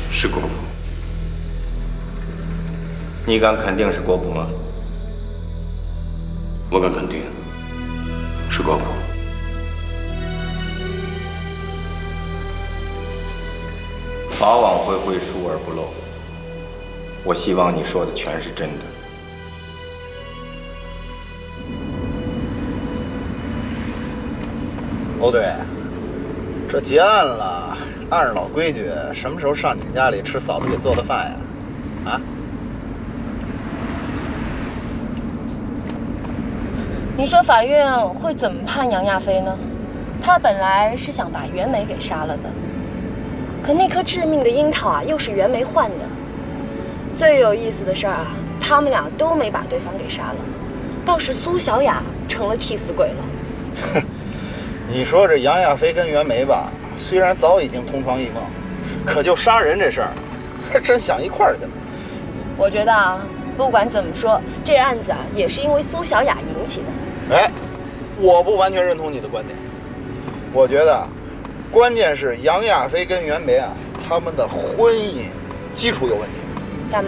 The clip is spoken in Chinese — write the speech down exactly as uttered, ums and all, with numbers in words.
是国普。 你敢肯定是国普吗？ 我敢肯定，是国普。 法网恢恢，疏而不漏。我希望你说的全是真的。 欧队，这结案了，按着老规矩，什么时候上你家里吃嫂子给做的饭呀？啊？ 你说法院会怎么判杨亚飞呢？他本来是想把袁枚给杀了的，可那颗致命的樱桃啊，又是袁枚换的。最有意思的事儿啊，他们俩都没把对方给杀了，倒是苏小雅成了替死鬼了。 哼，你说这杨亚飞跟袁枚吧，虽然早已经同床异梦，可就杀人这事儿，还真想一块儿去了。 我觉得啊，不管怎么说，这案子啊，也是因为苏小雅引起的。 哎，我不完全认同你的观点。我觉得，关键是杨亚飞跟袁枚啊，他们的婚姻基础有问题。